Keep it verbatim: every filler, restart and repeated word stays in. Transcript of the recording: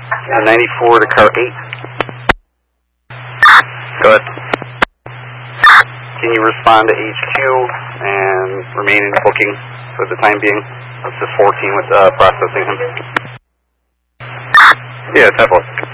Uh, ninety-four to car eight. Go ahead. Can you respond to H Q and remain in booking for the time being? Let's just fourteen with uh, processing him. Yeah, ten four.